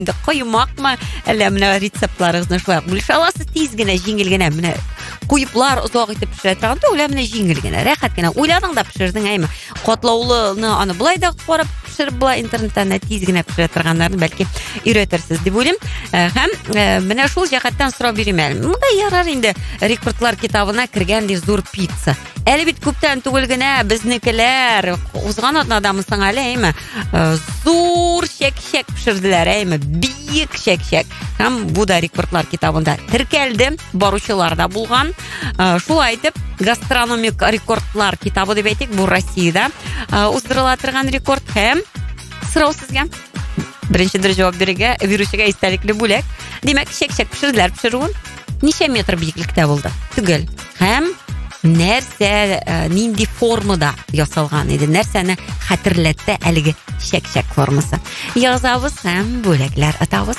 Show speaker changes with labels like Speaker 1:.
Speaker 1: Коймакмы, әллә менә рецептларыгызны шулай бүлешә аласыз, тиз генә, җиңел генә менә куеплар озак итеп пешерә торган түгел, менә җиңел генә, рәхәт генә. Уйладың да пешердең, әйме. Катлаулыны аны булай да карап пешереп була интернеттан тиз генә пешерә торганнарны бәлки өйрәтерсез дип уйлыйм. Һәм менә шул җәһәттән сорап бирим әле. Монда ярар инде рекордлар китабына кергән ди зур пицца. Әле бит күптән түгел генә безнекеләр узган атнадан соң әле, әйме. Зур чәк-чәк пешерделәр, әйме. Бик чәк-чәк. Һәм бу да рекордлар китабында теркәлде, баручылар да булган. Шулай итеп, гастрономик рекордлар китабы дип әйтик, бу Россиядә уздырыла торган рекорд. Һәм сорау сезгә. Беренче җавап бирергә бирүчегә истәлекле бүләк. Димәк, чәк-чәк пешерделәр, пешерүен ничә метр биеклектә булды? Түгел. Һәм нәрсә, нинди формада ясалган иде? Нәрсәне хәтерләтте әлеге чәк-чәк формасы? Язабыз һәм бүләкләр атабыз.